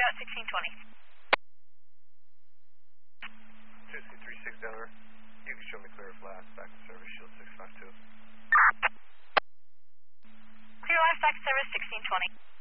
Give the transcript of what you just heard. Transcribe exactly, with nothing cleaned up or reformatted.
at sixteen twenty. two C three six Denver. You can show me clear of last, back in service, shield six five two. Clear last back service sixteen twenty.